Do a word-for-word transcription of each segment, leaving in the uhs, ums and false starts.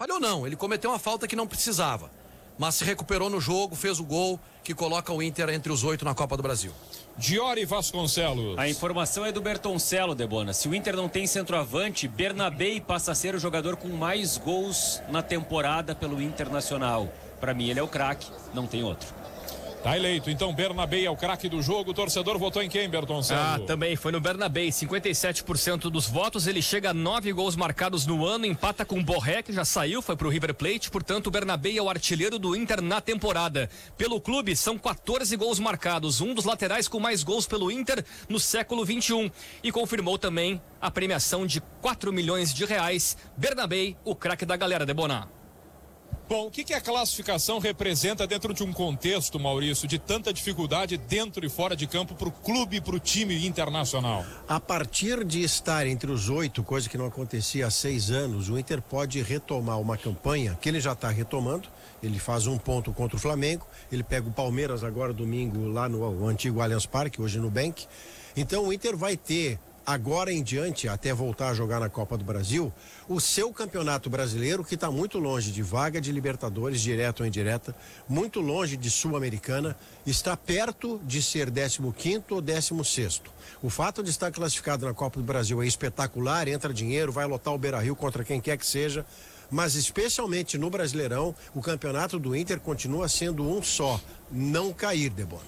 Falhou não, ele cometeu uma falta que não precisava, mas se recuperou no jogo, fez o gol que coloca o Inter entre os oito na Copa do Brasil. Diori Vasconcelos. A informação é do Bertoncello, Debona. Se o Inter não tem centroavante, Bernabei passa a ser o jogador com mais gols na temporada pelo Internacional. Para mim ele é o craque, não tem outro. Tá eleito, então Bernabei é o craque do jogo. O torcedor votou em quem, Bertoncello? Ah, também foi no Bernabei, cinquenta e sete por cento dos votos. Ele chega a nove gols marcados no ano, empata com o Borré, que já saiu, foi pro River Plate. Portanto, o Bernabei é o artilheiro do Inter na temporada. Pelo clube, são quatorze gols marcados, um dos laterais com mais gols pelo Inter no século vinte e um. E confirmou também a premiação de quatro milhões de reais. Bernabei, o craque da galera, Debona. Bom, o que, que a classificação representa dentro de um contexto, Maurício, de tanta dificuldade dentro e fora de campo para o clube e para o time internacional? A partir de estar entre os oito, coisa que não acontecia há seis anos, o Inter pode retomar uma campanha que ele já está retomando. Ele faz um ponto contra o Flamengo, ele pega o Palmeiras agora domingo lá no antigo Allianz Parque, hoje no Bank. Então o Inter vai ter, agora em diante, até voltar a jogar na Copa do Brasil, o seu campeonato brasileiro, que está muito longe de vaga de Libertadores, direta ou indireta, muito longe de Sul-Americana, está perto de ser décimo quinto ou décimo sexto. O fato de estar classificado na Copa do Brasil é espetacular, entra dinheiro, vai lotar o Beira-Rio contra quem quer que seja, mas especialmente no Brasileirão, o campeonato do Inter continua sendo um só, não cair, Debona.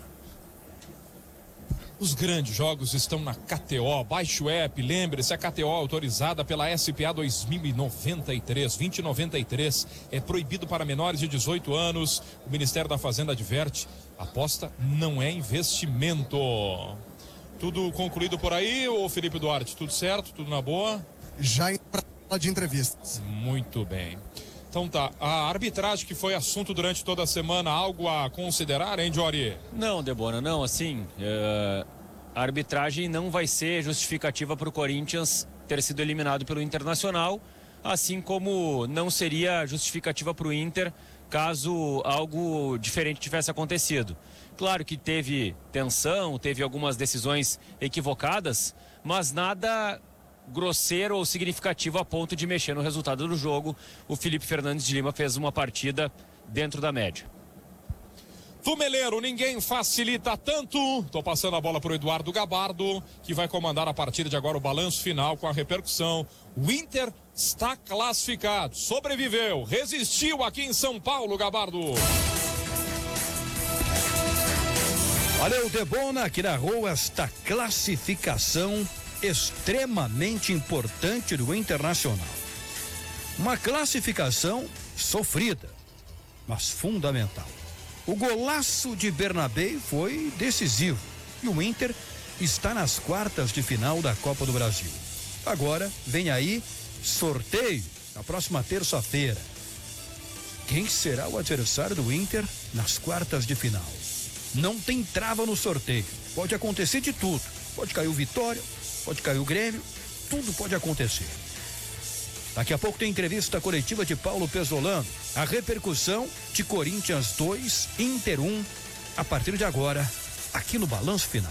Os grandes jogos estão na K T O. Baixe o app, lembre-se, a K T O autorizada pela S P A dois mil e noventa e três, vinte e noventa e três. É proibido para menores de dezoito anos. O Ministério da Fazenda adverte, aposta não é investimento. Tudo concluído por aí, ô Felipe Duarte? Tudo certo? Tudo na boa? Já em pra de entrevistas. Muito bem. Então tá, a arbitragem que foi assunto durante toda a semana, algo a considerar, hein, Diori? Não, Debona, não, assim, uh, a arbitragem não vai ser justificativa para o Corinthians ter sido eliminado pelo Internacional, assim como não seria justificativa para o Inter caso algo diferente tivesse acontecido. Claro que teve tensão, teve algumas decisões equivocadas, mas nada grosseiro ou significativo a ponto de mexer no resultado do jogo. O Felipe Fernandes de Lima fez uma partida dentro da média. Tumeleiro, ninguém facilita tanto. Tô passando a bola pro Eduardo Gabardo, que vai comandar a partir de agora o balanço final com a repercussão. O Inter está classificado, sobreviveu, resistiu aqui em São Paulo, Gabardo. Olha o Debona que narrou esta classificação extremamente importante do Internacional. Uma classificação sofrida, mas fundamental. O golaço de Bernabei foi decisivo e o Inter está nas quartas de final da Copa do Brasil. Agora vem aí sorteio na próxima terça-feira. Quem será o adversário do Inter nas quartas de final? Não tem trava no sorteio. Pode acontecer de tudo. Pode cair o Vitória, pode cair o Grêmio, tudo pode acontecer. Daqui a pouco tem entrevista coletiva de Paulo Pesolano. A repercussão de Corinthians dois, Inter um, a partir de agora, aqui no Balanço Final.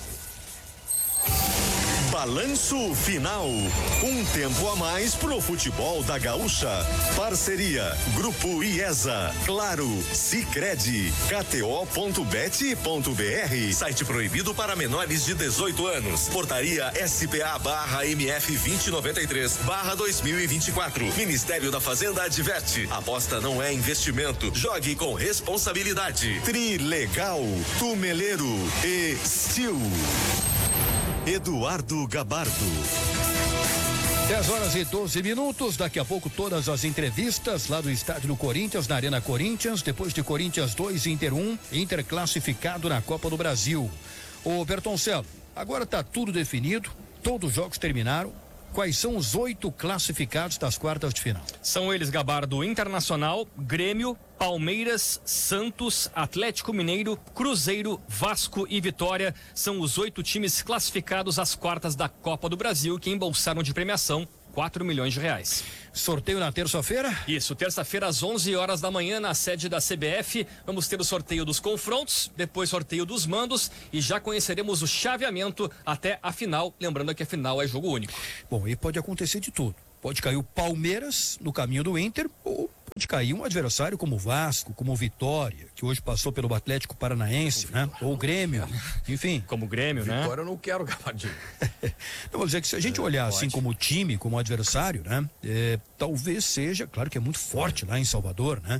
Balanço Final. Um tempo a mais pro futebol da Gaúcha. Parceria Grupo IESA, Claro, Sicredi, K T O ponto bet ponto br. Site proibido para menores de dezoito anos. Portaria S P A barra M F vinte noventa e três barra dois mil e vinte e quatro. Ministério da Fazenda adverte. Aposta não é investimento. Jogue com responsabilidade. Trilegal, Tumeleiro e Steel. Eduardo Gabardo. dez horas e doze minutos, daqui a pouco todas as entrevistas lá do estádio do Corinthians, na Arena Corinthians, depois de Corinthians dois, Inter um, Inter classificado na Copa do Brasil. Ô Bertoncello, agora tá tudo definido, todos os jogos terminaram. Quais são os oito classificados das quartas de final? São eles, Gabardo: Internacional, Grêmio, Palmeiras, Santos, Atlético Mineiro, Cruzeiro, Vasco e Vitória. São os oito times classificados às quartas da Copa do Brasil, que embolsaram de premiação quatro milhões de reais. Sorteio na terça-feira? Isso, terça-feira às onze horas da manhã na sede da C B F. Vamos ter o sorteio dos confrontos, depois sorteio dos mandos e já conheceremos o chaveamento até a final. Lembrando que a final é jogo único. Bom, e pode acontecer de tudo. Pode cair o Palmeiras no caminho do Inter ou pode pode cair um adversário como o Vasco, como o Vitória, que hoje passou pelo Atlético Paranaense, né? Ou o Grêmio, enfim. Como o Grêmio, né? Vitória eu não quero, Gabardinho. Não vou dizer que se a gente olhar assim como time, como adversário, né? É, talvez seja, claro que é muito forte lá em Salvador, né?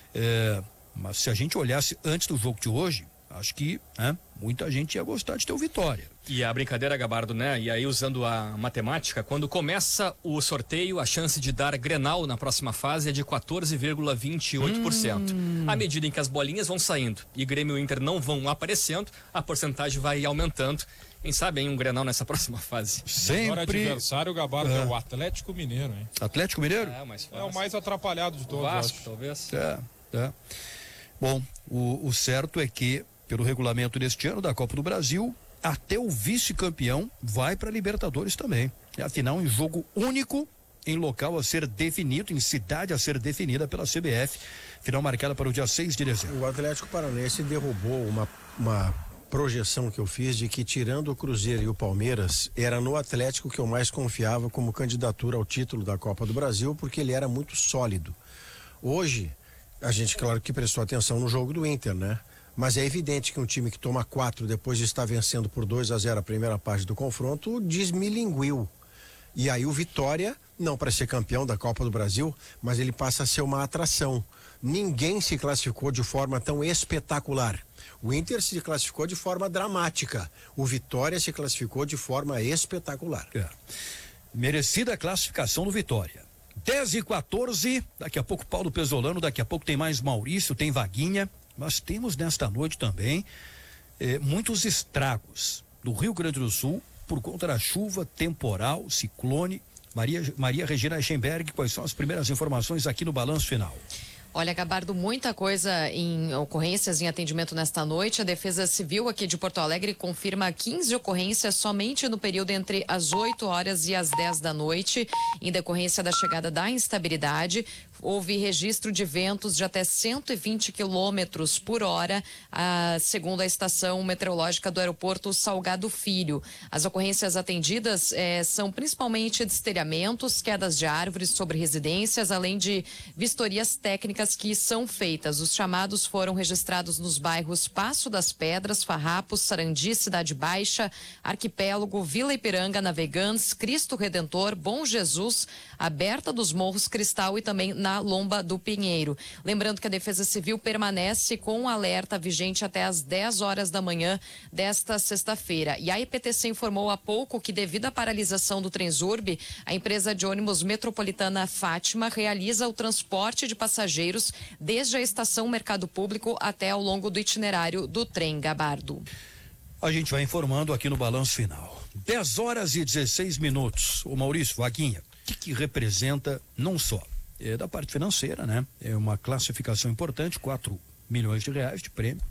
É, mas se a gente olhasse antes do jogo de hoje, acho que, né, muita gente ia gostar de ter o Vitória. E a brincadeira, Gabardo, né? E aí, usando a matemática, quando começa o sorteio, a chance de dar Grenal na próxima fase é de quatorze vírgula vinte e oito por cento. Hum. À medida em que as bolinhas vão saindo e Grêmio e Inter não vão aparecendo, a porcentagem vai aumentando. Quem sabe, hein, um Grenal nessa próxima fase. Sempre. O adversário, Gabardo, é. é o Atlético Mineiro, hein? Atlético Mineiro? É, mais é o mais atrapalhado de todos. O Vasco, talvez. É, é. Bom, o, o certo é que, pelo regulamento deste ano da Copa do Brasil, até o vice-campeão vai para a Libertadores também. Afinal, em jogo único, em local a ser definido, em cidade a ser definida pela C B F. Final marcada para o dia seis de dezembro. O Atlético Paranaense derrubou uma, uma projeção que eu fiz de que, tirando o Cruzeiro e o Palmeiras, era no Atlético que eu mais confiava como candidatura ao título da Copa do Brasil, porque ele era muito sólido. Hoje, a gente, claro que prestou atenção no jogo do Inter, né? Mas é evidente que um time que toma quatro depois de estar vencendo por dois a zero a primeira parte do confronto desmilinguiu. E aí o Vitória, não para ser campeão da Copa do Brasil, mas ele passa a ser uma atração. Ninguém se classificou de forma tão espetacular. O Inter se classificou de forma dramática. O Vitória se classificou de forma espetacular. É. Merecida a classificação do Vitória. dez e quatorze, daqui a pouco Paulo Pesolano, daqui a pouco tem mais Maurício, tem Vaguinha. Nós temos nesta noite também eh, muitos estragos do Rio Grande do Sul por conta da chuva, temporal, ciclone. Maria, Maria Regina Eichenberg, quais são as primeiras informações aqui no Balanço Final? Olha, Gabardo, muita coisa em ocorrências em atendimento nesta noite. A Defesa Civil aqui de Porto Alegre confirma quinze ocorrências somente no período entre as oito horas e as dez da noite, em decorrência da chegada da instabilidade. Houve registro de ventos de até cento e vinte quilômetros por hora, ah, segundo a estação meteorológica do aeroporto Salgado Filho. As ocorrências atendidas eh, são principalmente destelhamentos, quedas de árvores sobre residências, além de vistorias técnicas que são feitas. Os chamados foram registrados nos bairros Passo das Pedras, Farrapos, Sarandi, Cidade Baixa, Arquipélago, Vila Ipiranga, Navegantes, Cristo Redentor, Bom Jesus, Aberta dos Morros, Cristal e também na Lomba do Pinheiro. Lembrando que a Defesa Civil permanece com o alerta vigente até às dez horas da manhã desta sexta-feira. E a I P T C informou há pouco que, devido à paralisação do Transurb, a empresa de ônibus metropolitana Fátima realiza o transporte de passageiros desde a estação Mercado Público até ao longo do itinerário do trem, Gabardo. A gente vai informando aqui no Balanço Final. dez horas e dezesseis minutos. O Maurício, Vaguinha, o que, que representa não só é da parte financeira, né? É uma classificação importante, quatro milhões de reais de prêmio.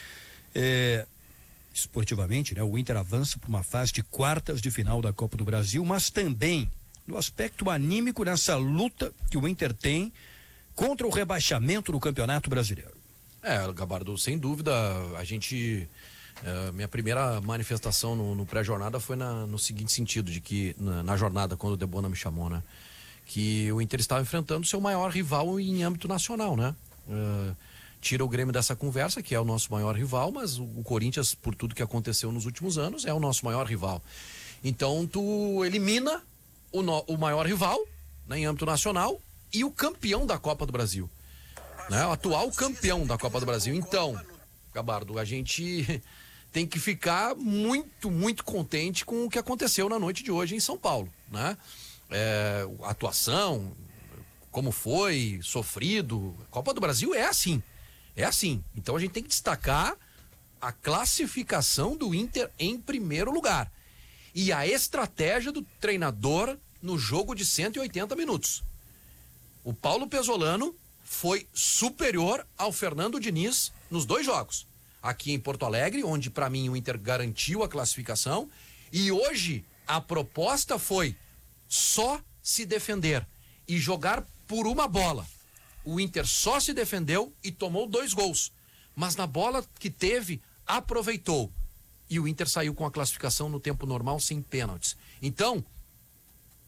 É, esportivamente, né? O Inter avança para uma fase de quartas de final da Copa do Brasil, mas também no aspecto anímico nessa luta que o Inter tem contra o rebaixamento do Campeonato Brasileiro. É, Gabardo, sem dúvida, a gente... É, minha primeira manifestação no, no pré-jornada foi na, no seguinte sentido, de que na, na jornada, quando o Debona me chamou, né? Que o Inter estava enfrentando seu maior rival em âmbito nacional, né? Uh, tira o Grêmio dessa conversa, que é o nosso maior rival, mas o, o Corinthians, por tudo que aconteceu nos últimos anos, é o nosso maior rival. Então tu elimina o, no, o maior rival, né, em âmbito nacional, e o campeão da Copa do Brasil, né? O atual campeão da Copa do Brasil. Então, Gabardo, a gente tem que ficar muito, muito contente com o que aconteceu na noite de hoje em São Paulo, né? É, atuação, como foi, sofrido. A Copa do Brasil é assim, é assim. Então a gente tem que destacar a classificação do Inter em primeiro lugar e a estratégia do treinador no jogo de cento e oitenta minutos. O Paulo Pesolano foi superior ao Fernando Diniz nos dois jogos. Aqui em Porto Alegre, onde para mim o Inter garantiu a classificação, e hoje a proposta foi só se defender e jogar por uma bola. O Inter só se defendeu e tomou dois gols, mas na bola que teve, aproveitou, e o Inter saiu com a classificação no tempo normal sem pênaltis. Então,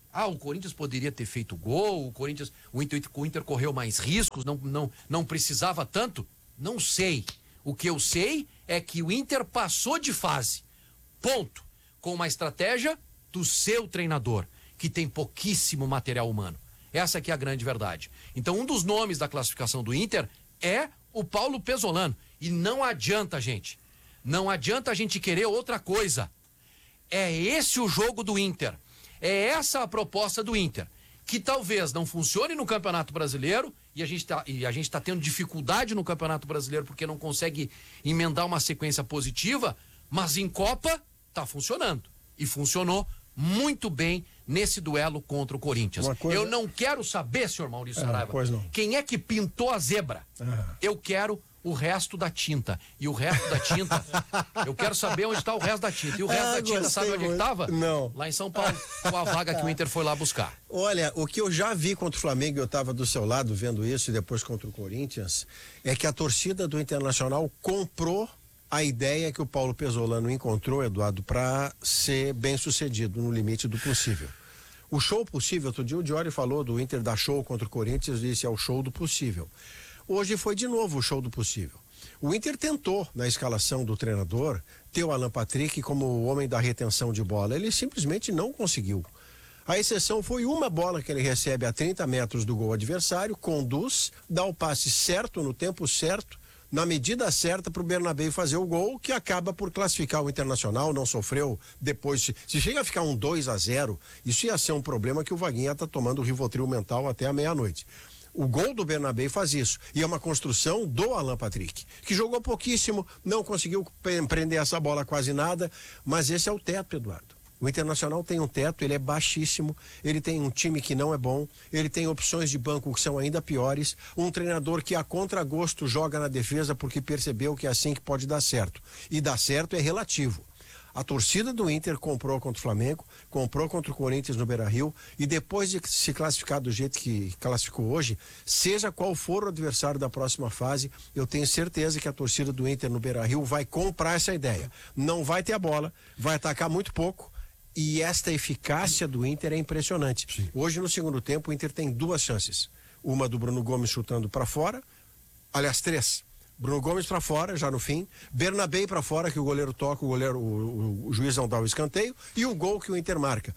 Ah, o Corinthians poderia ter feito gol, o Corinthians, o Inter, o Inter correu mais riscos, não, não, não precisava tanto? Não sei. O que eu sei é que o Inter passou de fase. Ponto. Com uma estratégia do seu treinador, que tem pouquíssimo material humano. Essa aqui é a grande verdade. Então, um dos nomes da classificação do Inter é o Paulo Pesolano. E não adianta, gente. Não adianta a gente querer outra coisa. É esse o jogo do Inter. É essa a proposta do Inter. Que talvez não funcione no Campeonato Brasileiro, e a gente tá, e a gente tá tendo dificuldade no Campeonato Brasileiro porque não consegue emendar uma sequência positiva, mas em Copa tá funcionando. E funcionou muito bem nesse duelo contra o Corinthians. Coisa... Eu não quero saber, senhor Maurício Saraiva, ah, quem é que pintou a zebra. Ah. Eu quero o resto da tinta. E o resto da tinta, eu quero saber onde está o resto da tinta. E o resto ah, da tinta, sabe onde estava? Não. Lá em São Paulo, com a vaga que o Inter foi lá buscar. Olha, o que eu já vi contra o Flamengo, eu estava do seu lado vendo isso, e depois contra o Corinthians, é que a torcida do Internacional comprou a ideia que o Paulo Pesolano encontrou, Eduardo, para ser bem sucedido no limite do possível. O show possível, outro dia o Diori falou do Inter dar show contra o Corinthians, disse é o show do possível. Hoje foi de novo o show do possível. O Inter tentou, na escalação do treinador, ter o Alan Patrick como o homem da retenção de bola. Ele simplesmente não conseguiu. A exceção foi uma bola que ele recebe a trinta metros do gol adversário, conduz, dá o passe certo, no tempo certo, na medida certa para o Bernabéu fazer o gol, que acaba por classificar o Internacional, não sofreu depois. Se, se chega a ficar um dois a zero, isso ia ser um problema que o Vaguinha está tomando o Rivotril mental até a meia-noite. O gol do Bernabéu faz isso. E é uma construção do Alan Patrick, que jogou pouquíssimo, não conseguiu prender essa bola quase nada, mas esse é o teto, Eduardo. O Internacional tem um teto, ele é baixíssimo, ele tem um time que não é bom, ele tem opções de banco que são ainda piores, um treinador que a contragosto joga na defesa porque percebeu que é assim que pode dar certo. E dar certo é relativo. A torcida do Inter comprou contra o Flamengo, comprou contra o Corinthians no Beira-Rio, e depois de se classificar do jeito que classificou hoje, seja qual for o adversário da próxima fase, eu tenho certeza que a torcida do Inter no Beira-Rio vai comprar essa ideia. Não vai ter a bola, vai atacar muito pouco, e esta eficácia do Inter é impressionante. Sim. Hoje, no segundo tempo, o Inter tem duas chances. Uma do Bruno Gomes chutando para fora, aliás, três. Bruno Gomes para fora, já no fim. Bernabéu para fora, que o goleiro toca, o, goleiro, o, o, o juiz não dá o escanteio. E o gol que o Inter marca.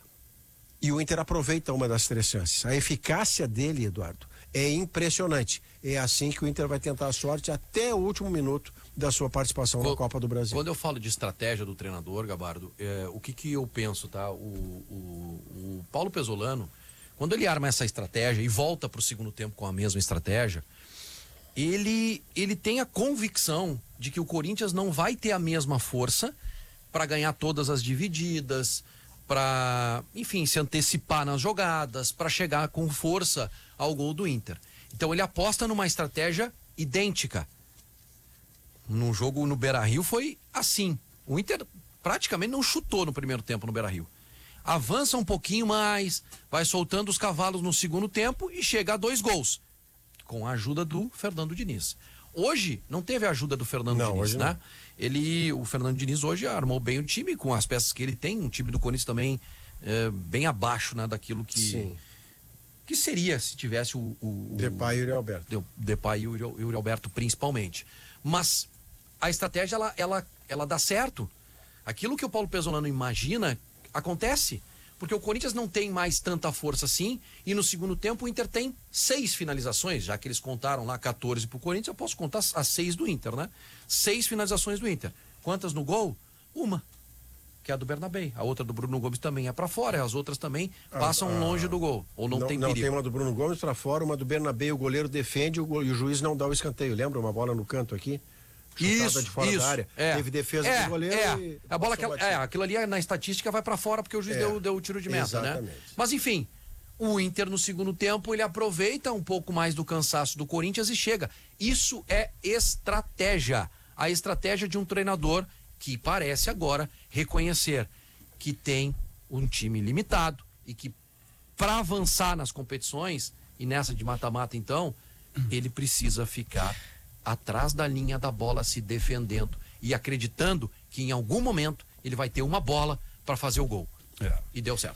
E o Inter aproveita uma das três chances. A eficácia dele, Eduardo, é impressionante. É assim que o Inter vai tentar a sorte até o último minuto da sua participação quando, na Copa do Brasil. Quando eu falo de estratégia do treinador, Gabardo, é, o que, que eu penso, tá? O, o, o Paulo Pesolano, quando ele arma essa estratégia e volta para o segundo tempo com a mesma estratégia, Ele, ele tem a convicção de que o Corinthians não vai ter a mesma força para ganhar todas as divididas, para, enfim, se antecipar nas jogadas, para chegar com força ao gol do Inter. Então ele aposta numa estratégia idêntica. No jogo no Beira-Rio foi assim. O Inter praticamente não chutou no primeiro tempo no Beira-Rio. Avança um pouquinho mais, vai soltando os cavalos no segundo tempo e chega a dois gols. Com a ajuda do Fernando Diniz. Hoje não teve a ajuda do Fernando não, Diniz, hoje né? Não. Ele, o Fernando Diniz hoje armou bem o time com as peças que ele tem, um time do Corinthians também é, bem abaixo, né, daquilo que Sim. que seria se tivesse o, o, o Depay e o Yuri Alberto. Depay e o Yuri Alberto principalmente. Mas a estratégia ela, ela, ela dá certo. Aquilo que o Paulo Pesolano imagina acontece. Porque o Corinthians não tem mais tanta força assim, e no segundo tempo o Inter tem seis finalizações, já que eles contaram lá quatorze pro Corinthians, eu posso contar as seis do Inter, né? Seis finalizações do Inter. Quantas no gol? Uma, que é a do Bernabéu. A outra do Bruno Gomes também é para fora, as outras também passam ah, longe do gol, ou não, não tem não, perigo. Tem uma do Bruno Gomes para fora, uma do Bernabéu, o goleiro defende e o, e o juiz não dá o escanteio. Lembra uma bola no canto aqui? Isso, de fora isso, da área. é, Teve defesa é, do goleiro é. e a bola aquela, é, aquilo ali na estatística vai para fora porque o juiz é, deu, deu o tiro de meta, exatamente. Né? Mas enfim, o Inter no segundo tempo ele aproveita um pouco mais do cansaço do Corinthians e chega. Isso é estratégia. A estratégia de um treinador que parece agora reconhecer que tem um time limitado e que para avançar nas competições e nessa de mata-mata então, ele precisa ficar atrás da linha da bola, se defendendo e acreditando que em algum momento ele vai ter uma bola para fazer o gol. É. E deu certo.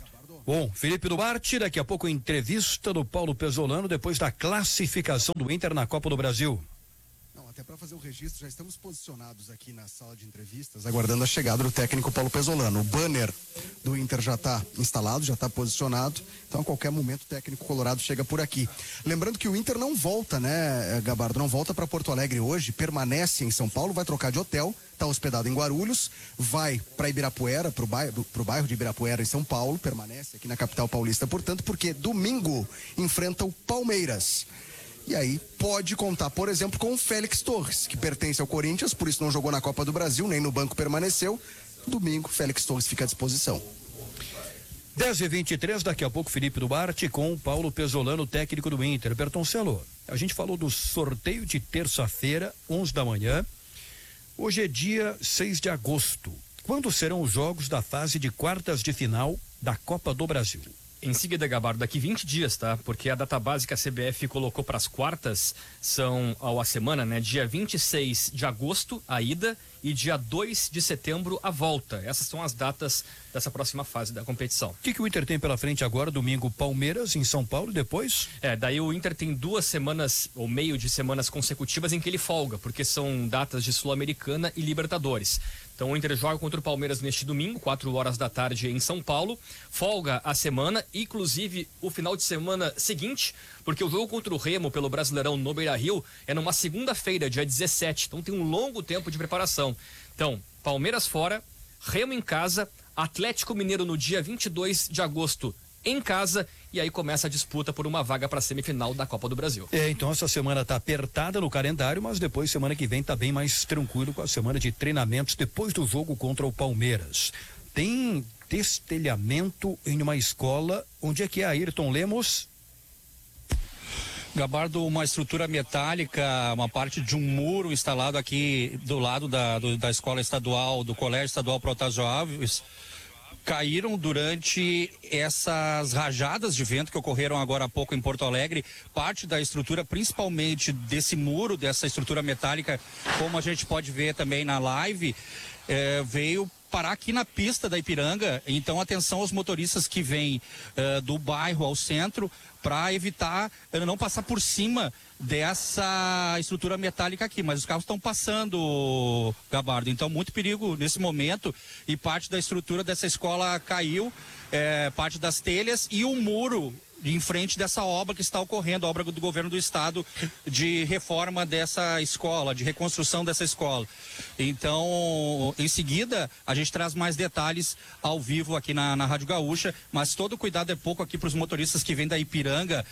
Bom, Felipe Duarte, daqui a pouco entrevista do Paulo Pezzolano depois da classificação do Inter na Copa do Brasil. Não, até para fazer o registro, já estamos posicionados aqui na sala de entrevistas, aguardando a chegada do técnico Paulo Pezzolano. O banner do Inter já está instalado, já está posicionado, então a qualquer momento o técnico colorado chega por aqui. Lembrando que o Inter não volta, né, Gabardo, não volta para Porto Alegre hoje, permanece em São Paulo, vai trocar de hotel, está hospedado em Guarulhos, vai para Ibirapuera, para o bairro, pro bairro de Ibirapuera em São Paulo, permanece aqui na capital paulista, portanto, porque domingo enfrenta o Palmeiras. E aí pode contar, por exemplo, com o Félix Torres, que pertence ao Corinthians, por isso não jogou na Copa do Brasil, nem no banco permaneceu. Domingo, Félix Torres fica à disposição. dez e vinte e três, daqui a pouco Felipe Duarte com o Paulo Pezzolano, técnico do Inter. Bertoncello, a gente falou do sorteio de terça-feira, onze da manhã. Hoje é dia seis de agosto. Quando serão os jogos da fase de quartas de final da Copa do Brasil? Em seguida, Gabardo, daqui vinte dias, tá? Porque a data base que a C B F colocou para as quartas são, ao a semana, né? Dia vinte e seis de agosto, a ida, e dia dois de setembro, a volta. Essas são as datas dessa próxima fase da competição. O que, que o Inter tem pela frente agora? Domingo, Palmeiras, em São Paulo, e depois? É, daí o Inter tem duas semanas, ou meio de semanas consecutivas em que ele folga, porque são datas de Sul-Americana e Libertadores. Então o Inter joga contra o Palmeiras neste domingo, quatro horas da tarde em São Paulo, folga a semana, inclusive o final de semana seguinte, porque o jogo contra o Remo pelo Brasileirão no Beira-Rio é numa segunda-feira, dia dezessete, então tem um longo tempo de preparação. Então, Palmeiras fora, Remo em casa, Atlético Mineiro no dia vinte e dois de agosto em casa, e aí começa a disputa por uma vaga para a semifinal da Copa do Brasil. É, então essa semana tá apertada no calendário, mas depois, semana que vem, tá bem mais tranquilo com a semana de treinamentos depois do jogo contra o Palmeiras. Tem destelhamento em uma escola, onde é que é, Ayrton Lemos? Gabardo, uma estrutura metálica, uma parte de um muro instalado aqui do lado da, do, da escola estadual, do Colégio Estadual Protásio Alves, caíram durante essas rajadas de vento que ocorreram agora há pouco em Porto Alegre. Parte da estrutura, principalmente desse muro, dessa estrutura metálica, como a gente pode ver também na live, eh, veio parar aqui na pista da Ipiranga. Então, atenção aos motoristas que vêm uh, do bairro ao centro, para evitar uh, não passar por cima dessa estrutura metálica aqui. Mas os carros estão passando, Gabardo. Então, muito perigo nesse momento. E parte da estrutura dessa escola caiu, é, parte das telhas e o muro em frente dessa obra que está ocorrendo, a obra do governo do estado de reforma dessa escola, de reconstrução dessa escola. Então, em seguida, a gente traz mais detalhes ao vivo aqui na, na Rádio Gaúcha, mas todo cuidado é pouco aqui para os motoristas que vêm da Ipiranga.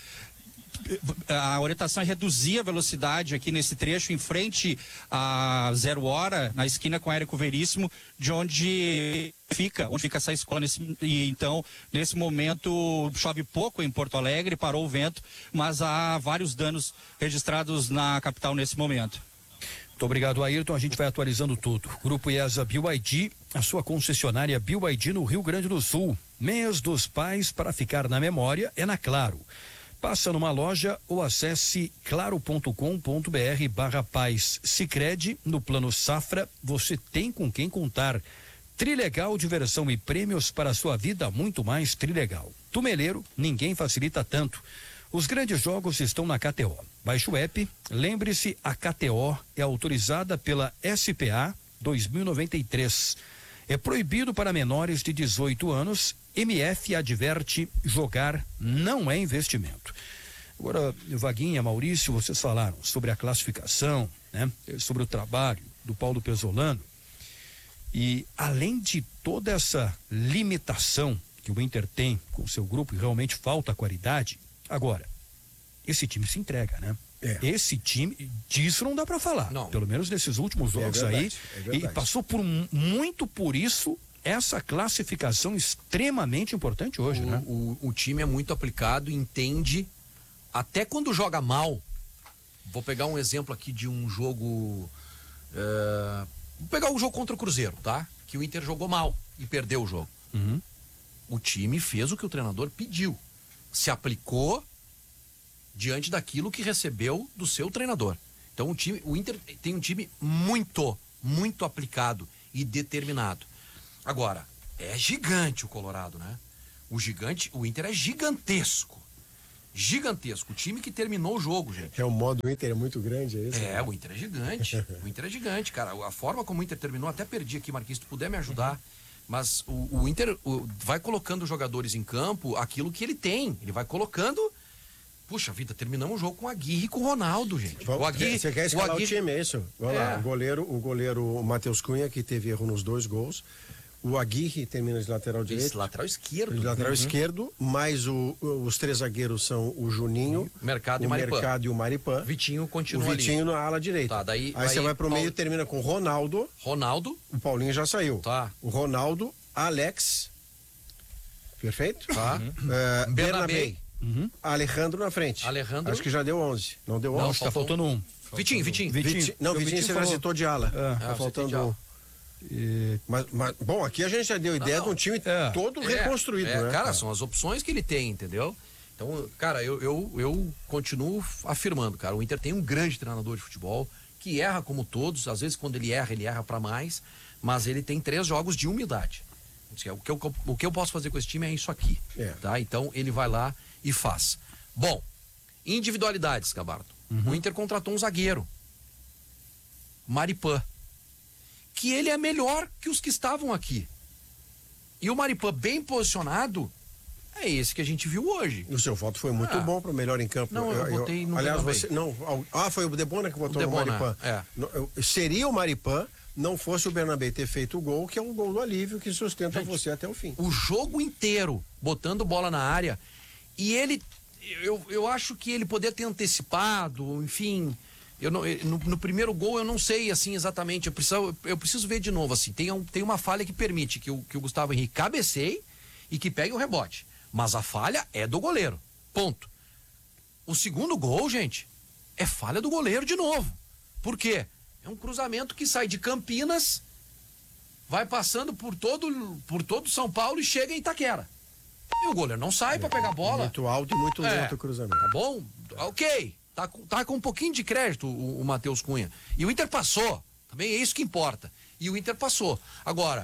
A orientação é reduzir a velocidade aqui nesse trecho, em frente a Zero Hora, na esquina com Érico Veríssimo, de onde fica, onde fica essa escola. Nesse, e então, nesse momento, chove pouco em Porto Alegre, parou o vento, mas há vários danos registrados na capital nesse momento. Muito obrigado, Ayrton. A gente vai atualizando tudo. Grupo IESA B Y D, a sua concessionária B Y D no Rio Grande do Sul. Mês dos Pais, para ficar na memória, é na Claro. Passa numa loja ou acesse claro ponto com ponto br barra paz. Sicredi, no plano Safra, você tem com quem contar. Trilegal, diversão e prêmios para a sua vida, muito mais Trilegal. Tumeleiro, ninguém facilita tanto. Os grandes jogos estão na K T O. Baixe o app, lembre-se, a K T O é autorizada pela S P A dois mil e noventa e três. É proibido para menores de dezoito anos. M F adverte: jogar não é investimento. Agora, Vaguinha, Maurício, vocês falaram sobre a classificação, né? Sobre o trabalho do Paulo Pezzolano. E além de toda essa limitação que o Inter tem com o seu grupo, e realmente falta qualidade, agora, esse time se entrega, né? É. Esse time, disso não dá para falar. Não. Pelo menos nesses últimos jogos é verdade, aí. É e passou por muito por isso essa classificação extremamente importante hoje, o, né? O, o time é muito aplicado, entende, até quando joga mal. Vou pegar um exemplo aqui de um jogo. É, vou pegar o jogo contra o Cruzeiro, tá? Que o Inter jogou mal e perdeu o jogo. Uhum. O time fez o que o treinador pediu. Se aplicou diante daquilo que recebeu do seu treinador. Então o time, o Inter tem um time muito, muito aplicado e determinado. Agora, é gigante o Colorado, né? O gigante, o Inter é gigantesco. Gigantesco. O time que terminou o jogo, gente. É o modo Inter é muito grande, é isso? É, o Inter é gigante. O Inter é gigante, cara. A forma como o Inter terminou, até perdi aqui, Marquinhos, se tu puder me ajudar. Mas o, o Inter o, vai colocando jogadores em campo aquilo que ele tem. Ele vai colocando. Puxa vida, terminamos o jogo com o Aguirre e com o Ronaldo, gente. Vamos, o Aguirre, você quer escalar o, Aguirre... o time, é isso? Vamos é. lá. O goleiro, o goleiro Matheus Cunha, que teve erro nos dois gols. O Aguirre termina de lateral direito. Esse, lateral esquerdo. De lateral uhum. esquerdo, mais o, os três zagueiros são o Juninho, Mercado o e Maripã. Mercado e o Maripã. Vitinho continua O Vitinho ali. na ala direita. Tá, daí, aí, aí você vai pro Paulo... meio, termina com Ronaldo. Ronaldo. O Paulinho já saiu. Tá. O Ronaldo, Alex. Perfeito? Tá. Uhum. Uh, Bernabé. Uhum. Alejandro na frente. Alejandro. Acho que já deu onze. Não deu onze? Não, tá faltando um. Vitinho, Vitinho. Vitinho. Vitinho. Não, Vitinho, Vitinho você falou... já citou de ala. É. Tá Ah, faltando um. E... Mas, mas, bom, aqui a gente já deu ideia não, não. de um time é. todo é. reconstruído, é, né? Cara, é. são as opções que ele tem, entendeu? Então, cara, eu, eu, eu continuo afirmando, cara, o Inter tem um grande treinador de futebol que erra como todos, às vezes quando ele erra, ele erra pra mais, mas ele tem três jogos de humildade. O que eu, o que eu posso fazer com esse time é isso aqui, é. tá? Então, ele vai lá e faz. Bom, individualidades, Gabardo. Uhum. O Inter contratou um zagueiro, Maripã, que ele é melhor que os que estavam aqui. E o Maripã bem posicionado é esse que a gente viu hoje. O seu voto foi muito ah. bom pro melhor em campo. Não, eu, eu votei no Aliás, você não, ah, foi o Debona que votou no Maripã. É. Seria o Maripã, não fosse o Bernabé ter feito o gol, que é um gol do alívio que sustenta gente, você até o fim. O jogo inteiro botando bola na área e ele eu, eu acho que ele poderia ter antecipado, enfim. Eu não, no, no primeiro gol eu não sei assim exatamente, eu preciso, eu preciso ver de novo assim, tem, um, tem uma falha que permite que o, que o Gustavo Henrique cabeceie e que pegue o rebote, mas a falha é do goleiro, ponto. O segundo gol, gente, é falha do goleiro de novo. Por quê? É um cruzamento que sai de Campinas, vai passando por todo, por todo São Paulo e chega em Itaquera. E o goleiro não sai é, para pegar a bola. Muito alto e muito lento é, o cruzamento. Tá bom? Ok. Tá, tá com um pouquinho de crédito o, o Matheus Cunha. E o Inter passou. Também é isso que importa. E o Inter passou. Agora,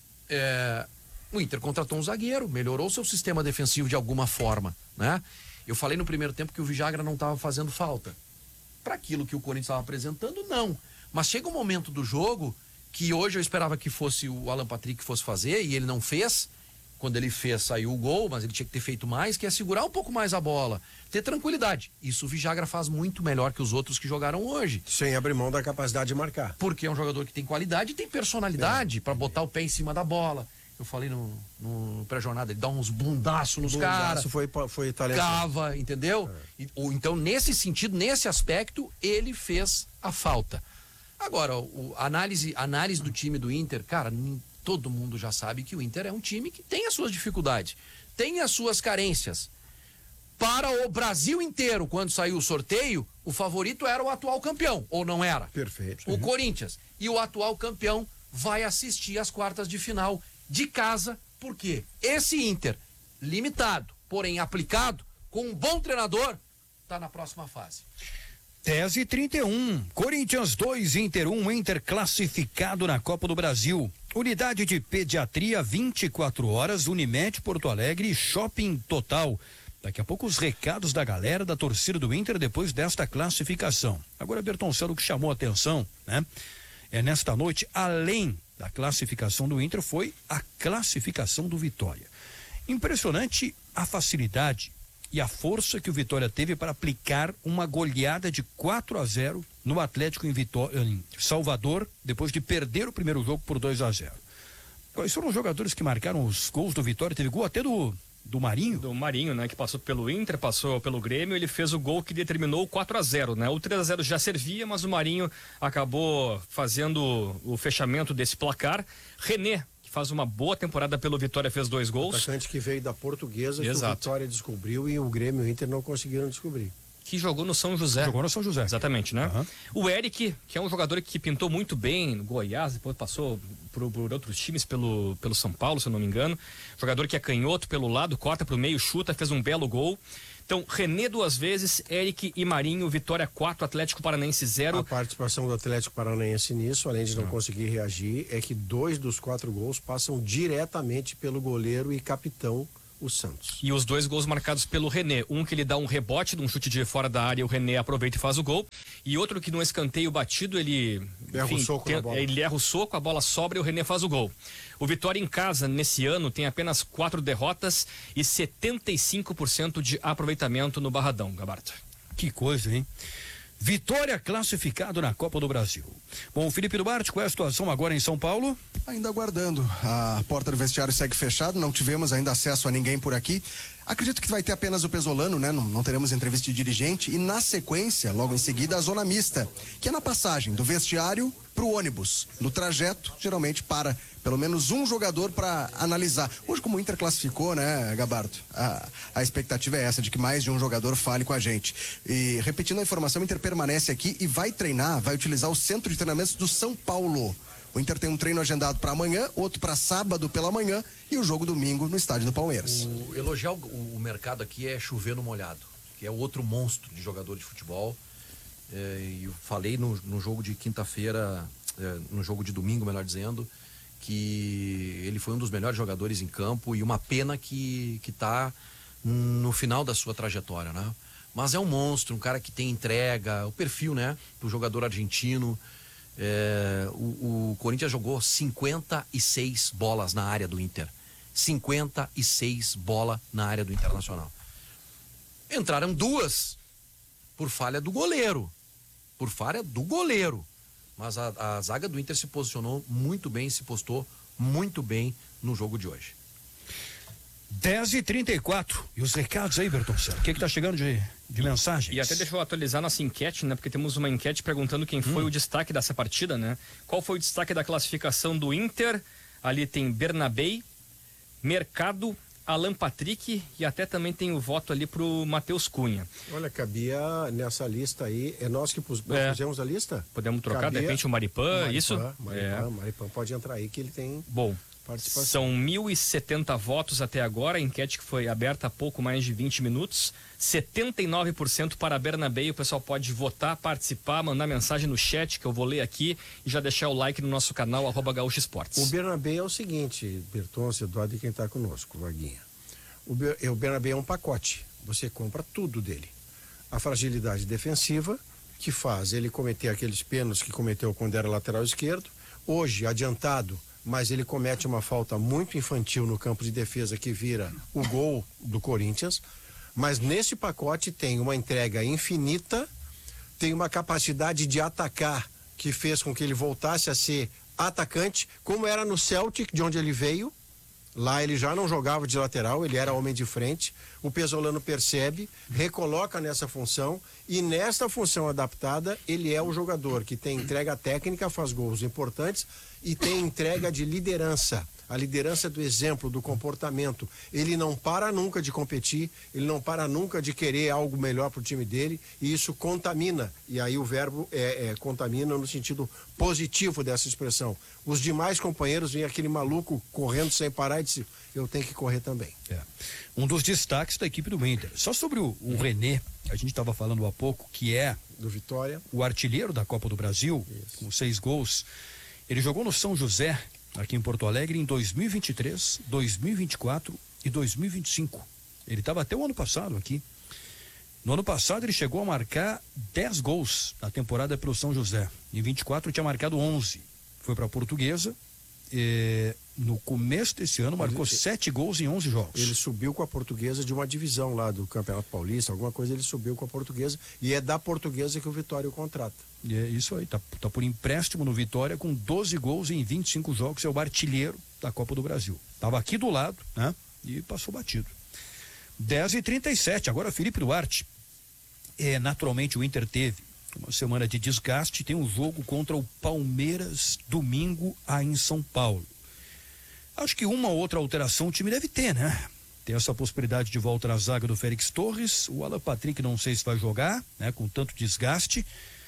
é, o Inter contratou um zagueiro, melhorou seu sistema defensivo de alguma forma, né? Eu falei no primeiro tempo que o Villagra não estava fazendo falta. Para aquilo que o Corinthians estava apresentando, não. Mas chega um momento do jogo que hoje eu esperava que fosse o Alan Patrick que fosse fazer e ele não fez. Quando ele fez, saiu o gol, mas ele tinha que ter feito mais, que é segurar um pouco mais a bola, ter tranquilidade. Isso o Villagra faz muito melhor que os outros que jogaram hoje. Sem abrir mão da capacidade de marcar. Porque é um jogador que tem qualidade e tem personalidade é. para botar o pé em cima da bola. Eu falei no, no pré-jornada, ele dá uns bundaços nos caras. Bundaço foi, foi talentoso. Cava, entendeu? É. E, ou, então, nesse sentido, nesse aspecto, ele fez a falta. Agora, o, a análise, análise do time do Inter, cara, todo mundo já sabe que o Inter é um time que tem as suas dificuldades, tem as suas carências. Para o Brasil inteiro, quando saiu o sorteio, o favorito era o atual campeão, ou não era? Perfeito. O uhum. Corinthians. E o atual campeão vai assistir às quartas de final de casa, porque esse Inter, limitado, porém aplicado, com um bom treinador, está na próxima fase. Tese trinta e um, Corinthians dois, Inter um, Inter classificado na Copa do Brasil. Unidade de pediatria vinte e quatro horas, Unimed Porto Alegre, Shopping Total. Daqui a pouco os recados da galera da torcida do Inter depois desta classificação. Agora, Bertoncello, o que chamou a atenção, né? É nesta noite, além da classificação do Inter, foi a classificação do Vitória. Impressionante a facilidade e a força que o Vitória teve para aplicar uma goleada de quatro a zero no Atlético em, Vitória, em Salvador, depois de perder o primeiro jogo por dois a zero. Quais foram os jogadores que marcaram os gols do Vitória? Teve gol até do, do Marinho? Do Marinho, né? Que passou pelo Inter, passou pelo Grêmio, ele fez o gol que determinou o quatro a zero, né? O três a zero já servia, mas o Marinho acabou fazendo o fechamento desse placar. René, que faz uma boa temporada pelo Vitória, fez dois gols. O atacante que veio da Portuguesa, Exato. que o Vitória descobriu e o Grêmio e o Inter não conseguiram descobrir. Que jogou no São José. Jogou no São José. Exatamente, né? Uhum. O Eric, que é um jogador que pintou muito bem no Goiás, depois passou por, por outros times, pelo, pelo São Paulo, se eu não me engano. Jogador que é canhoto pelo lado, corta pro meio, chuta, fez um belo gol. Então, René duas vezes, Eric e Marinho, Vitória quatro, Atlético Paranaense zero. A participação do Atlético Paranaense nisso, além de não, não conseguir reagir, é que dois dos quatro gols passam diretamente pelo goleiro e capitão o Santos. E os dois gols marcados pelo René. Um que ele dá um rebote de um chute de fora da área, o René aproveita e faz o gol. E outro que no escanteio batido, ele... Erra enfim, o soco tem, na bola. Ele erra o soco, a bola sobra e o René faz o gol. O Vitória em casa, nesse ano, tem apenas quatro derrotas e setenta e cinco por cento de aproveitamento no Barradão, Gabarto. Que coisa, hein? Vitória classificado na Copa do Brasil. Bom, Felipe Duarte, qual é a situação agora em São Paulo? Ainda aguardando. A porta do vestiário segue fechada, não tivemos ainda acesso a ninguém por aqui. Acredito que vai ter apenas o Pesolano, né? Não, não teremos entrevista de dirigente. E na sequência, logo em seguida, a zona mista, que é na passagem do vestiário para o ônibus. No trajeto, geralmente para pelo menos um jogador para analisar. Hoje, como o Inter classificou, né, Gabarto? A, a expectativa é essa, de que mais de um jogador fale com a gente. E repetindo a informação, o Inter permanece aqui e vai treinar, vai utilizar o centro de treinamentos do São Paulo. O Inter tem um treino agendado para amanhã, outro para sábado pela manhã e o jogo domingo no estádio do Palmeiras. O, elogiar o, o mercado aqui é chover no molhado, que é outro monstro de jogador de futebol. É, eu falei no, no jogo de quinta-feira, é, no jogo de domingo, melhor dizendo, que ele foi um dos melhores jogadores em campo e uma pena que que tá no final da sua trajetória, né? Mas é um monstro, um cara que tem entrega, o perfil, né, do jogador argentino. É, o, o Corinthians jogou cinquenta e seis bolas na área do Inter. cinquenta e seis bolas na área do Internacional. Entraram duas por falha do goleiro. Por falha do goleiro. Mas a, a zaga do Inter se posicionou muito bem, se postou muito bem no jogo de hoje. dez e trinta e quatro. E os recados aí, Bertoncello? O que que tá chegando de, de mensagens? E até deixa eu atualizar nossa enquete, né? Porque temos uma enquete perguntando quem foi Hum. o destaque dessa partida, né? Qual foi o destaque da classificação do Inter? Ali tem Bernabei, Mercado, Alan Patrick e até também tem o voto ali pro Matheus Cunha. Olha, cabia nessa lista aí, é nós que pus, nós É. pusemos a lista? Podemos trocar, Cabia- de repente, o Maripã, Maripã, isso? Maripã, É. Maripã pode entrar aí que ele tem Bom, participação. são mil e setenta votos até agora, a enquete que foi aberta há pouco mais de vinte minutos, setenta e nove por cento para Bernabei, o pessoal pode votar, participar, mandar mensagem no chat que eu vou ler aqui e já deixar o like no nosso canal, arroba Gaúcho Esportes. O Bernabé é o seguinte, Bertonce, Eduardo e quem está conosco, Vaguinha. O, Ber, o Bernabé é um pacote, você compra tudo dele. A fragilidade defensiva, que faz ele cometer aqueles pênaltis que cometeu quando era lateral esquerdo, hoje adiantado, mas ele comete uma falta muito infantil no campo de defesa que vira o gol do Corinthians, mas nesse pacote tem uma entrega infinita, tem uma capacidade de atacar que fez com que ele voltasse a ser atacante, como era no Celtic, de onde ele veio. Lá ele já não jogava de lateral, ele era homem de frente. O Pesolano percebe, recoloca nessa função e nesta função adaptada ele é o jogador que tem entrega técnica, faz gols importantes e tem entrega de liderança. A liderança do exemplo, do comportamento. Ele não para nunca de competir, ele não para nunca de querer algo melhor para o time dele e isso contamina. E aí o verbo é, é contamina no sentido positivo dessa expressão. Os demais companheiros vêm aquele maluco correndo sem parar e disse, eu tenho que correr também. É. Um dos destaques da equipe do Inter. Só sobre o, o René, a gente estava falando há pouco, que é do Vitória, o artilheiro da Copa do Brasil, Isso. com seis gols. Ele jogou no São José, aqui em Porto Alegre, em dois mil e vinte e três, dois mil e vinte e quatro e dois mil e vinte e cinco. Ele estava até o ano passado aqui. No ano passado ele chegou a marcar dez gols na temporada pelo São José. Em vinte e quatro tinha marcado onze. Foi para a Portuguesa. E no começo desse ano marcou ele, sete gols em onze jogos. Ele subiu com a Portuguesa de uma divisão lá do Campeonato Paulista, alguma coisa ele subiu com a Portuguesa e é da Portuguesa que o Vitória o contrata. E é isso aí, tá, tá por empréstimo no Vitória com doze gols em vinte e cinco jogos, é o artilheiro da Copa do Brasil. Tava aqui do lado, né? E passou batido. dez e trinta e sete, agora Felipe Duarte. É, naturalmente o Inter teve uma semana de desgaste, tem um jogo contra o Palmeiras domingo aí em São Paulo. Acho que uma ou outra alteração o time deve ter, né? Tem essa possibilidade de volta na zaga do Félix Torres, o Alan Patrick não sei se vai jogar, né? Com tanto desgaste.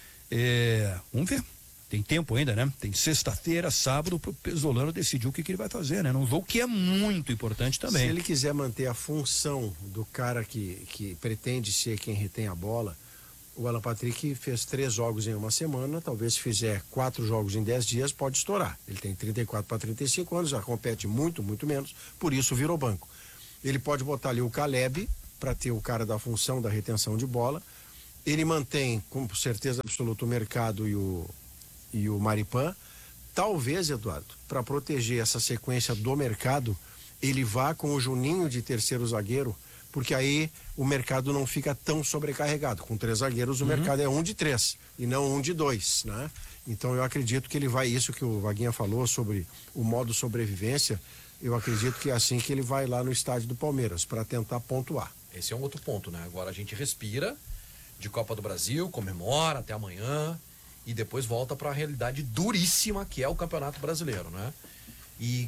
É, vamos ver, tem tempo ainda, né? Tem sexta-feira, sábado, pro Pesolano decidir o que, que ele vai fazer, né? Num jogo que é muito importante também. Se ele quiser manter a função do cara que, que pretende ser quem retém a bola, o Alan Patrick fez três jogos em uma semana, talvez se fizer quatro jogos em dez dias, pode estourar. Ele tem trinta e quatro para trinta e cinco anos, já compete muito, muito menos, por isso virou banco. Ele pode botar ali o Caleb para ter o cara da função da retenção de bola. Ele mantém com certeza absoluta o Mercado e o, e o Maripan. Talvez, Eduardo, para proteger essa sequência do Mercado, ele vá com o Juninho de terceiro zagueiro, porque aí o Mercado não fica tão sobrecarregado. Com três zagueiros, o uhum. Mercado é um de três e não um de dois, né? Então eu acredito que ele vai, isso que o Vaguinha falou sobre o modo sobrevivência, eu acredito que é assim que ele vai lá no estádio do Palmeiras, para tentar pontuar. Esse é um outro ponto, né? Agora a gente respira de Copa do Brasil, comemora até amanhã e depois volta para a realidade duríssima que é o Campeonato Brasileiro, né? E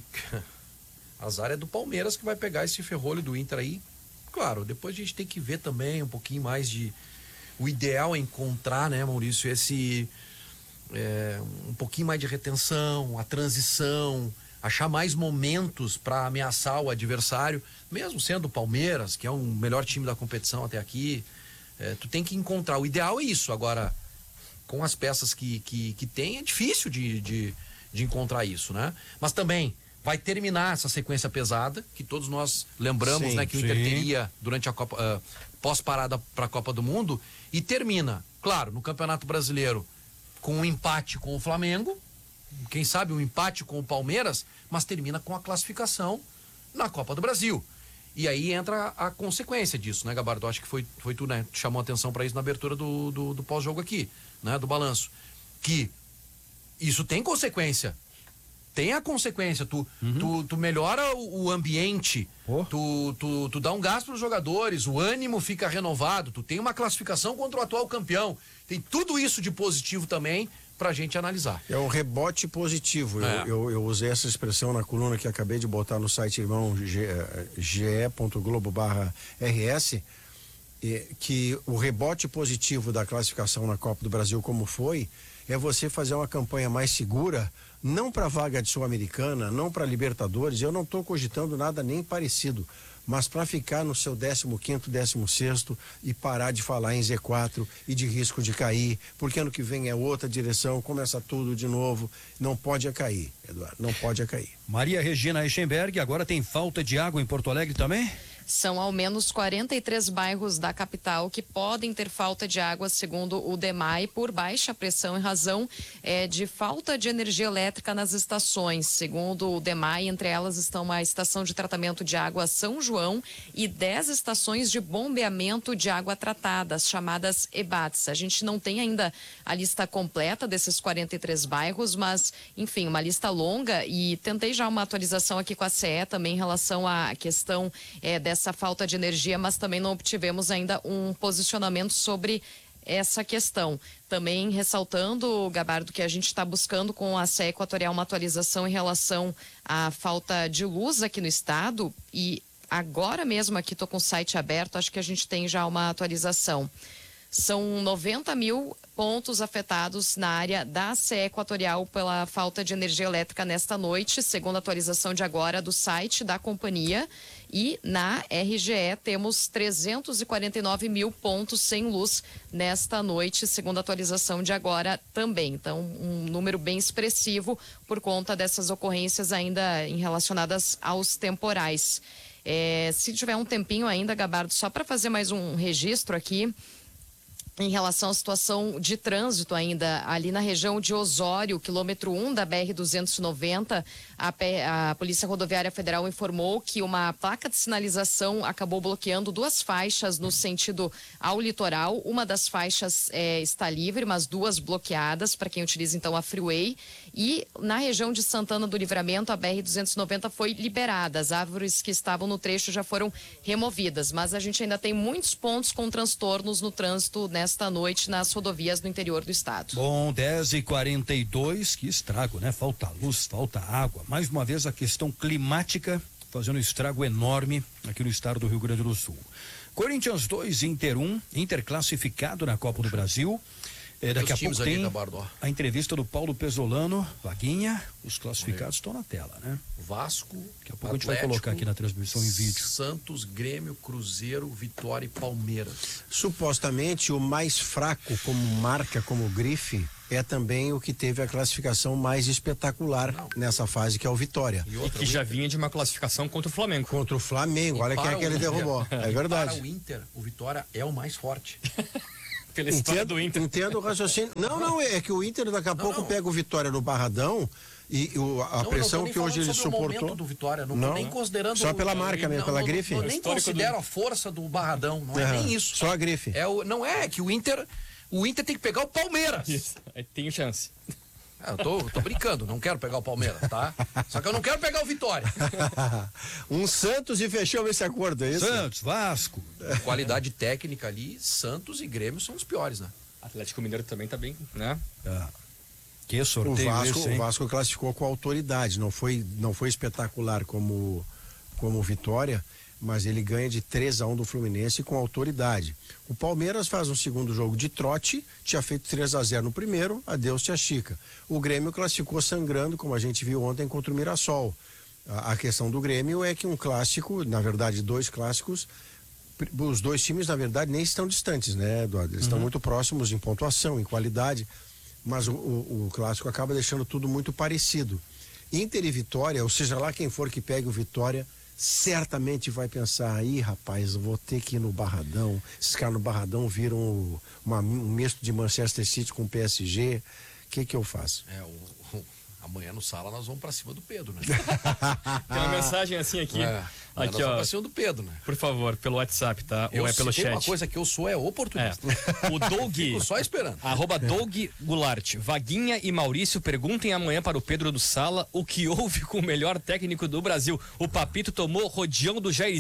azar é do Palmeiras que vai pegar esse ferrolho do Inter aí. Claro, depois a gente tem que ver também um pouquinho mais de... O ideal é encontrar, né, Maurício, esse... É, um pouquinho mais de retenção, a transição, achar mais momentos para ameaçar o adversário, mesmo sendo o Palmeiras, que é o melhor time da competição até aqui. É, tu tem que encontrar, o ideal é isso. Agora, com as peças que, que, que tem, é difícil de, de, de encontrar isso, né? Mas também vai terminar essa sequência pesada, que todos nós lembramos, sim, né, que o Inter teria durante a Copa, uh, pós-parada para a Copa do Mundo, e termina, claro, no Campeonato Brasileiro, com um empate com o Flamengo, quem sabe um empate com o Palmeiras, mas termina com a classificação na Copa do Brasil. E aí entra a consequência disso, né, Gabardo? Acho que foi, foi tu, né, que chamou a atenção para isso na abertura do, do, do pós-jogo aqui, né, do balanço. Que isso tem consequência. Tem a consequência. Tu, uhum. tu, tu melhora o, o ambiente, oh. tu, tu, tu dá um gás para os jogadores, o ânimo fica renovado, tu tem uma classificação contra o atual campeão. Tem tudo isso de positivo também para a gente analisar. É um rebote positivo. É. Eu, eu, eu usei essa expressão na coluna que acabei de botar no site irmão ge ponto globo barra R S, que o rebote positivo da classificação na Copa do Brasil, como foi, é você fazer uma campanha mais segura, não para vaga de Sul-Americana, não para Libertadores, eu não estou cogitando nada nem parecido, mas para ficar no seu décimo quinto, décimo sexto e parar de falar em Z quatro e de risco de cair, porque ano que vem é outra direção, começa tudo de novo, não pode é cair, Eduardo, não pode é cair. Maria Regina Eichenberg, agora tem falta de água em Porto Alegre também? São ao menos quarenta e três bairros da capital que podem ter falta de água, segundo o DEMAI, por baixa pressão em razão é, de falta de energia elétrica nas estações. Segundo o DEMAI, entre elas estão a estação de tratamento de água São João e dez estações de bombeamento de água tratada, as chamadas E B A Ts. A gente não tem ainda a lista completa desses quarenta e três bairros, mas, enfim, uma lista longa, e tentei já uma atualização aqui com a C E também em relação à questão é, dessa essa falta de energia, mas também não obtivemos ainda um posicionamento sobre essa questão. Também ressaltando, Gabardo, que a gente está buscando com a C E Equatorial uma atualização em relação à falta de luz aqui no estado, e agora mesmo aqui estou com o site aberto, acho que a gente tem já uma atualização. São noventa mil pontos afetados na área da C E Equatorial pela falta de energia elétrica nesta noite, segundo a atualização de agora do site da companhia. E na R G E temos trezentos e quarenta e nove mil pontos sem luz nesta noite, segundo a atualização de agora também. Então, um número bem expressivo por conta dessas ocorrências ainda em relacionadas aos temporais. É, se tiver um tempinho ainda, Gabardo, só para fazer mais um registro aqui, em relação à situação de trânsito ainda, ali na região de Osório, quilômetro um da B R duzentos e noventa, a, a Polícia Rodoviária Federal informou que uma placa de sinalização acabou bloqueando duas faixas no sentido ao litoral. Uma das faixas é, está livre, mas duas bloqueadas para quem utiliza então a Freeway. E na região de Santana do Livramento, a B R duzentos e noventa foi liberada. As árvores que estavam no trecho já foram removidas, mas a gente ainda tem muitos pontos com transtornos no trânsito, né, esta noite nas rodovias do interior do estado. Bom, dez e quarenta e dois, que estrago, né? Falta luz, falta água. Mais uma vez a questão climática fazendo um estrago enorme aqui no estado do Rio Grande do Sul. Corinthians dois, Inter um, Inter classificado na Copa do Brasil. É, daqui a pouco tem a entrevista do Paulo Pesolano, Vaguinha, os classificados estão na tela, né? Vasco, daqui a pouco Atlético, a gente vai colocar aqui na transmissão em vídeo. Santos, Grêmio, Cruzeiro, Vitória e Palmeiras. Supostamente o mais fraco como marca, como grife, é também o que teve a classificação mais espetacular Não. nessa fase, que é o Vitória. E, outra, e que já vinha de uma classificação contra o Flamengo. Contra o Flamengo, olha quem é que ele derrubou. É verdade. Para o Inter, o Vitória é o mais forte. Pela história entendo, do Inter. Entendo o raciocínio. Não, não, é que o Inter daqui a não, pouco não. pega o Vitória no Barradão e o, a não, pressão que hoje ele suportou. O do Vitória, não, não nem considerando só pela marca mesmo, pela grife. Eu nem considero do... a força do Barradão, não é, é nem isso. Só a grife. É o, não é que o Inter, o Inter tem que pegar o Palmeiras. Isso, tem chance. Ah, eu tô, tô brincando, não quero pegar o Palmeiras, tá? Só que eu não quero pegar o Vitória. um Santos e fechou esse acordo, é isso? Santos, Vasco. Qualidade técnica ali, Santos e Grêmio são os piores, né? Atlético Mineiro também tá bem, né? Ah. Que sorteio o Vasco, esse, hein? O Vasco classificou com autoridade, não foi, não foi espetacular como, como Vitória, mas ele ganha de três a um do Fluminense com autoridade. O Palmeiras faz um segundo jogo de trote, tinha feito três a zero no primeiro, adeus tia Chica. O Grêmio classificou sangrando, como a gente viu ontem contra o Mirassol. A, a questão do Grêmio é que um clássico, na verdade dois clássicos, os dois times na verdade nem estão distantes, né, Eduardo? Eles uhum. estão muito próximos em pontuação, em qualidade, mas o, o, o clássico acaba deixando tudo muito parecido. Inter e Vitória, ou seja lá quem for que pegue o Vitória, certamente vai pensar, aí rapaz, eu vou ter que ir no Barradão, esses caras no Barradão viram o, uma, um misto de Manchester City com P S G, o que que eu faço? É, o, o, amanhã no Sala nós vamos pra cima do Pedro, né? Tem uma mensagem assim aqui. É. Aqui, nós ó. Vamos pra cima do Pedro, né? Por favor, pelo WhatsApp, tá? Eu Ou é pelo tem chat? Uma coisa que eu sou é oportunista. É. O Doug. Fico só esperando. Arroba Doug Goulart. Vaguinha e Maurício perguntem amanhã para o Pedro do Sala o que houve com o melhor técnico do Brasil. O Papito tomou rodeão do Jair.